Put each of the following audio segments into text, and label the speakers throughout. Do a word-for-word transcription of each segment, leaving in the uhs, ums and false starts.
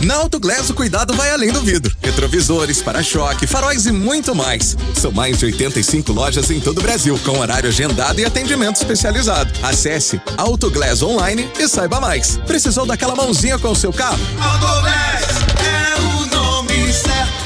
Speaker 1: Na Autoglass o cuidado vai além do vidro. Retrovisores, para-choque, faróis e muito mais. São mais de oitenta e cinco lojas em todo o Brasil, com horário agendado e atendimento especializado. Acesse Autoglass Online e saiba mais. Precisou daquela mãozinha com o seu carro?
Speaker 2: Autoglass é o nome certo.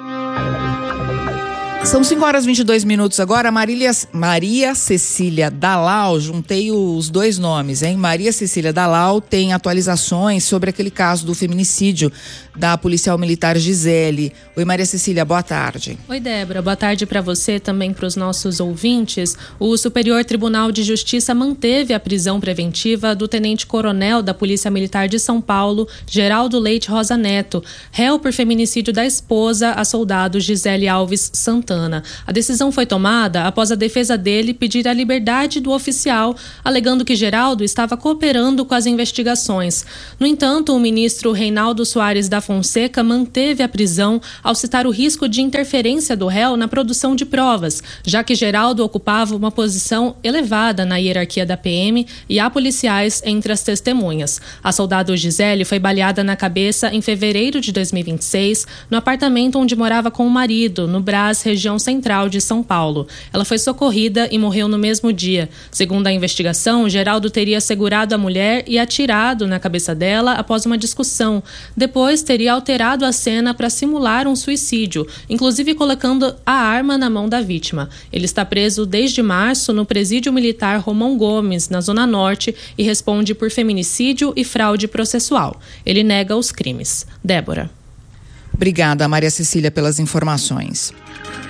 Speaker 3: São cinco horas e vinte e dois minutos agora. Marília, Maria Cecília Dalal, juntei os dois nomes, hein? Maria Cecília Dalal tem atualizações sobre aquele caso do feminicídio da policial militar Gisele. Oi, Maria Cecília, boa tarde.
Speaker 4: Oi, Débora, boa tarde para você, também para os nossos ouvintes. O Superior Tribunal de Justiça manteve a prisão preventiva do tenente-coronel da Polícia Militar de São Paulo, Geraldo Leite Rosa Neto, réu por feminicídio da esposa, a soldado Gisele Alves Santana. A decisão foi tomada após a defesa dele pedir a liberdade do oficial, alegando que Geraldo estava cooperando com as investigações. No entanto, o ministro Reinaldo Soares da Fonseca manteve a prisão ao citar o risco de interferência do réu na produção de provas, já que Geraldo ocupava uma posição elevada na hierarquia da P M e há policiais entre as testemunhas. A soldado Gisele foi baleada na cabeça em fevereiro de dois mil e vinte e seis, no apartamento onde morava com o marido, no Brás, região central de São Paulo. Ela foi socorrida e morreu no mesmo dia. Segundo a investigação, Geraldo teria segurado a mulher e atirado na cabeça dela após uma discussão. Depois, teria alterado a cena para simular um suicídio, inclusive colocando a arma na mão da vítima. Ele está preso desde março no presídio militar Romão Gomes, na Zona Norte, e responde por feminicídio e fraude processual. Ele nega os crimes. Débora.
Speaker 3: Obrigada, Maria Cecília, pelas informações.